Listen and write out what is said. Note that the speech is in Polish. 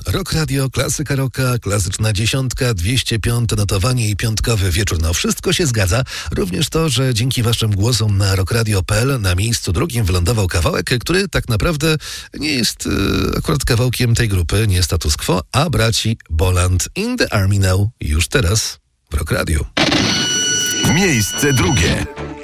Rock Radio, klasyka rocka, klasyczna dziesiątka, 205 notowanie i piątkowy wieczór. No wszystko się zgadza. Również to, że dzięki waszym głosom na rockradio.pl na miejscu drugim wylądował kawałek, który tak naprawdę nie jest akurat kawałkiem tej grupy, nie Status Quo, a braci Boland in the Army Now już teraz w Rock Radio. Miejsce drugie.